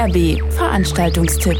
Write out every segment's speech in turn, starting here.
RB Veranstaltungstipp.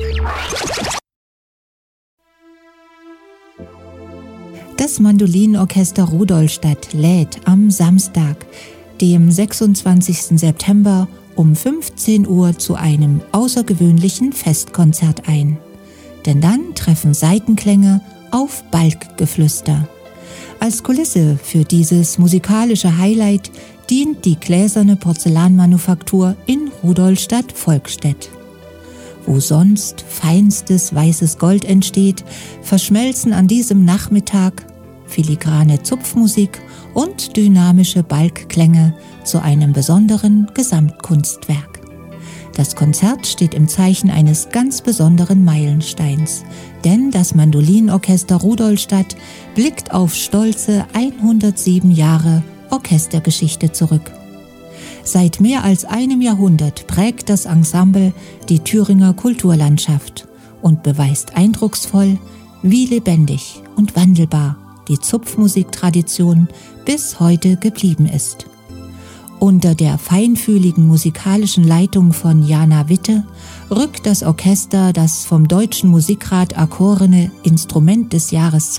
Das Mandolinenorchester Rudolstadt lädt am Samstag, dem 26. September um 15 Uhr zu einem außergewöhnlichen Festkonzert ein. Denn dann treffen Saitenklänge auf Balkgeflüster. Als Kulisse für dieses musikalische Highlight dient die gläserne Porzellanmanufaktur in Rudolstadt-Volkstedt. Wo sonst feinstes weißes Gold entsteht, verschmelzen an diesem Nachmittag filigrane Zupfmusik und dynamische Balkklänge zu einem besonderen Gesamtkunstwerk. Das Konzert steht im Zeichen eines ganz besonderen Meilensteins, denn das Mandolinenorchester Rudolstadt blickt auf stolze 107 Jahre Orchestergeschichte zurück. Seit mehr als einem Jahrhundert prägt das Ensemble die Thüringer Kulturlandschaft und beweist eindrucksvoll, wie lebendig und wandelbar die Zupfmusiktradition bis heute geblieben ist. Unter der feinfühligen musikalischen Leitung von Jana Witte rückt das Orchester das vom Deutschen Musikrat erkorene Instrument des Jahres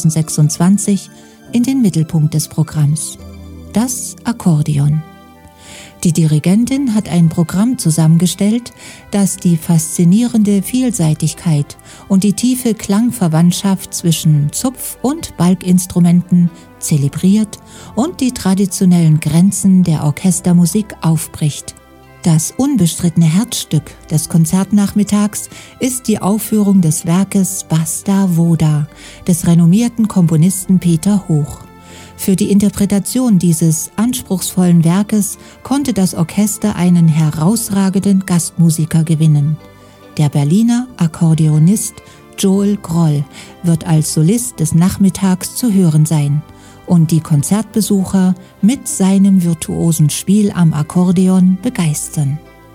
2026 in den Mittelpunkt des Programms: das Akkordeon. Die Dirigentin hat ein Programm zusammengestellt, das die faszinierende Vielseitigkeit und die tiefe Klangverwandtschaft zwischen Zupf- und Balkinstrumenten zelebriert und die traditionellen Grenzen der Orchestermusik aufbricht. Das unbestrittene Herzstück des Konzertnachmittags ist die Aufführung des Werkes Basta Voda des renommierten Komponisten Peter Hoch. Für die Interpretation dieses anspruchsvollen Werkes konnte das Orchester einen herausragenden Gastmusiker gewinnen. Der Berliner Akkordeonist Joel Groll wird als Solist des Nachmittags zu hören sein und die Konzertbesucher mit seinem virtuosen Spiel am Akkordeon begeistern.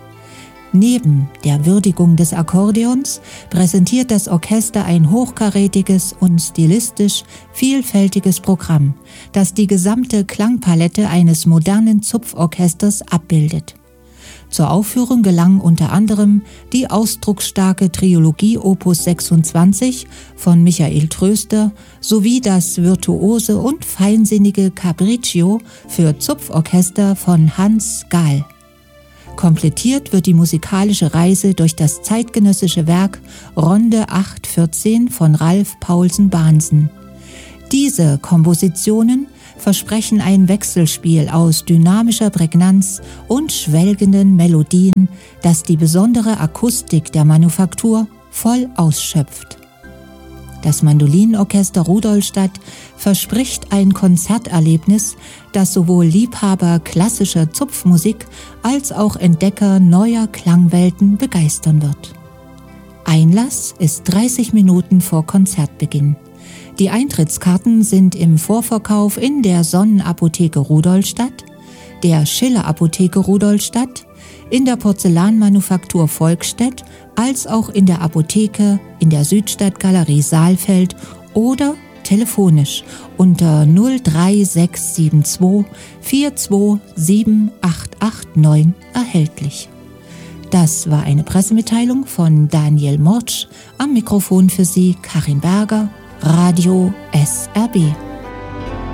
Neben der Würdigung des Akkordeons präsentiert das Orchester ein hochkarätiges und stilistisch vielfältiges Programm, das die gesamte Klangpalette eines modernen Zupforchesters abbildet. Zur Aufführung gelang unter anderem die ausdrucksstarke Trilogie Opus 26 von Michael Tröster sowie das virtuose und feinsinnige Capriccio für Zupforchester von Hans Gahl. Komplettiert wird die musikalische Reise durch das zeitgenössische Werk Ronde 814 von Ralf Paulsen-Bahnsen. Diese Kompositionen versprechen ein Wechselspiel aus dynamischer Prägnanz und schwelgenden Melodien, das die besondere Akustik der Manufaktur voll ausschöpft. Das Mandolinenorchester Rudolstadt verspricht ein Konzerterlebnis, das sowohl Liebhaber klassischer Zupfmusik als auch Entdecker neuer Klangwelten begeistern wird. Einlass ist 30 Minuten vor Konzertbeginn. Die Eintrittskarten sind im Vorverkauf in der Sonnenapotheke Rudolstadt, der Schiller-Apotheke Rudolstadt, in der Porzellanmanufaktur Volkstedt als auch in der Apotheke in der Südstadtgalerie Saalfeld oder telefonisch unter 03672 4278889 erhältlich. Das war eine Pressemitteilung von Daniel Mortsch. Am Mikrofon für Sie Karin Berger, Radio SRB.